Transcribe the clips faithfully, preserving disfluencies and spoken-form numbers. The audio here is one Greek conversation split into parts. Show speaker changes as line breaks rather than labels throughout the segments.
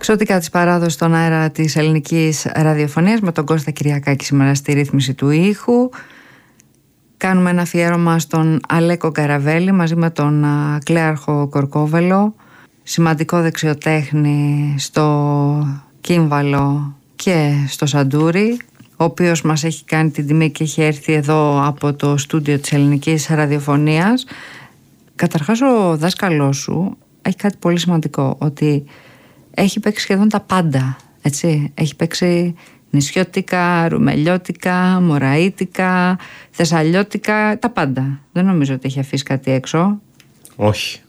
Εξωτικά της παράδοσης στον αέρα της ελληνικής ραδιοφωνίας με τον Κώστα Κυριακάκη σήμερα στη ρύθμιση του ήχου. Κάνουμε ένα αφιέρωμα στον Αλέκο Καραβέλη μαζί με τον Κλέαρχο Κορκόβελο, σημαντικό δεξιοτέχνη στο κύμβαλο και στο σαντούρι, ο οποίος μας έχει κάνει την τιμή και έχει έρθει εδώ από το στούντιο της ελληνικής ραδιοφωνίας. Καταρχάς ο δάσκαλός σου έχει κάτι πολύ σημαντικό, ότι έχει παίξει σχεδόν τα πάντα, έτσι. Έχει παίξει νησιώτικα, ρουμελιώτικα, μωραΐτικα, θεσσαλιώτικα, τα πάντα. Δεν νομίζω ότι έχει αφήσει κάτι έξω.
Όχι.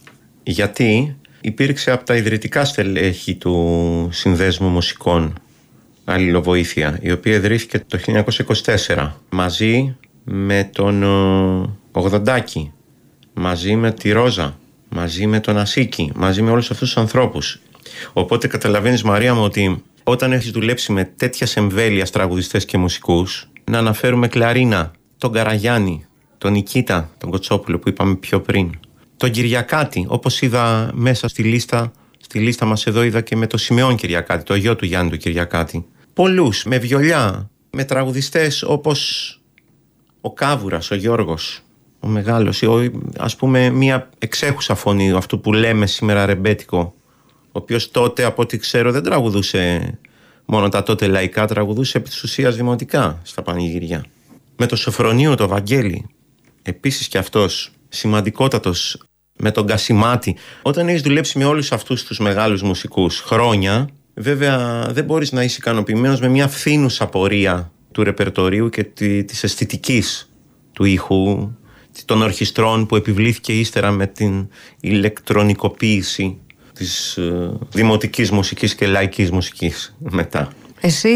Γιατί υπήρξε από τα ιδρυτικά στελέχη του Συνδέσμου Μουσικών Αλληλοβοήθεια, η οποία ιδρύθηκε το χίλια εννιακόσια είκοσι τέσσερα μαζί με τον Ογδοντάκη, μαζί με τη Ρόζα, μαζί με τον Ασίκη, μαζί με όλους αυτούς τους ανθρώπους. Οπότε καταλαβαίνεις, Μαρία μου, ότι όταν έχεις δουλέψει με τέτοια εμβέλειας τραγουδιστές και μουσικούς, να αναφέρουμε Κλαρίνα, τον Καραγιάννη, τον Νικήτα, τον Κοτσόπουλο που είπαμε πιο πριν, τον Κυριακάτη, όπως είδα μέσα στη λίστα, στη λίστα μας εδώ είδα και με το Σιμεών Κυριακάτη, το γιο του Γιάννη του Κυριακάτη. Πολλούς, με βιολιά, με τραγουδιστές όπως ο Κάβουρας, ο Γιώργος, ο μεγάλος, ο, ας πούμε μια εξέχουσα φωνή, αυτού που λέμε σήμερα ρεμπέτικο, ο οποίος τότε, από ό,τι ξέρω, δεν τραγουδούσε μόνο τα τότε λαϊκά, τραγουδούσε επί της ουσίας δημοτικά στα πανηγυριά. Με το Σοφρονίου, το Βαγγέλη, επίσης και αυτός σημαντικότατος, με τον Κασιμάτη. Όταν έχεις δουλέψει με όλους αυτούς τους μεγάλους μουσικούς χρόνια, βέβαια δεν μπορείς να είσαι ικανοποιημένος με μια φθήνουσα πορεία του ρεπερτορίου και της αισθητικής του ήχου, των ορχιστρών που επιβλήθηκε ύστερα με την ηλεκτρονικοποίηση της ε, δημοτικής μουσικής και λαϊκής μουσικής μετά.
Εσύ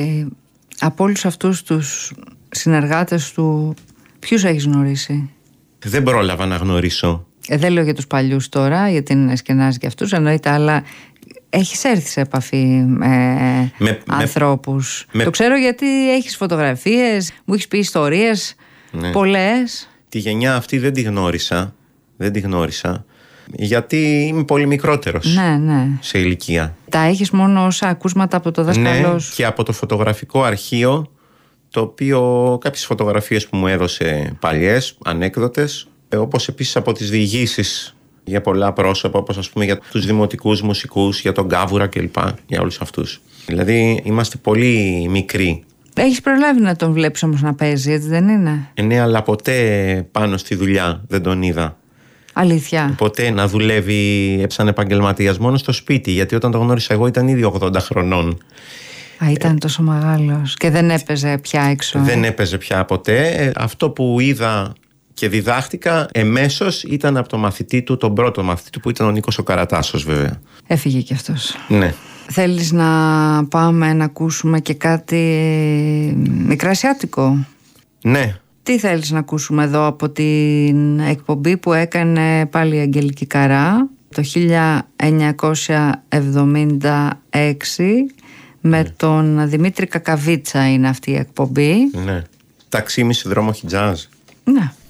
από όλους αυτούς τους συνεργάτες του ποιους έχεις γνωρίσει? Δεν
πρόλαβα να γνωρίσω.
ε, Δεν λέω για τους παλιούς τώρα, γιατί είναι σκενάζει και αυτούς, εννοείται, αλλά έχεις έρθει σε επαφή με, με ανθρώπους με... Το ξέρω γιατί έχεις φωτογραφίες, μου έχεις πει ιστορίες, ναι, πολλές.
Τη γενιά αυτή δεν τη γνώρισα, δεν τη γνώρισα γιατί είμαι πολύ μικρότερος,
ναι, ναι,
σε ηλικία.
Τα έχεις μόνο ως ακούσματα από το δάσκαλό
ναι,
σου?
Και από το φωτογραφικό αρχείο, το οποίο κάποιες φωτογραφίες που μου έδωσε παλιές, ανέκδοτες, όπως επίσης από τις διηγήσεις για πολλά πρόσωπα, όπως ας πούμε για τους δημοτικούς μουσικούς, για τον Κάβουρα κλπ. Για όλους αυτούς. Δηλαδή είμαστε πολύ μικροί.
Έχεις προλάβει να τον βλέπεις όμως να παίζει, έτσι δεν είναι?
Ε, ναι, αλλά ποτέ πάνω στη δουλειά δεν τον είδα.
Αλήθεια?
Ποτέ να δουλεύει σαν επαγγελματίας, μόνο στο σπίτι, γιατί όταν το γνώρισα εγώ ήταν ήδη ογδόντα χρονών.
Α, ήταν ε, τόσο μεγάλος και δεν έπαιζε πια έξω?
Δεν ε? έπαιζε πια ποτέ. Ε, αυτό που είδα και διδάχτηκα εμέσως ήταν από το μαθητή του, τον πρώτο μαθητή του, που ήταν ο Νίκος ο Καρατάσος, βέβαια.
Έφυγε κι αυτός.
Ναι.
Θέλεις να πάμε να ακούσουμε και κάτι μικρασιάτικο?
Ναι.
Τι θέλεις να ακούσουμε εδώ από την εκπομπή που έκανε πάλι η Αγγελική Καρά το χίλια εννιακόσια εβδομήντα έξι με ναι. τον Δημήτρη Κακαβίτσα είναι αυτή η εκπομπή.
Ναι. Ταξίμιση δρόμο χιτζάζ.
Ναι.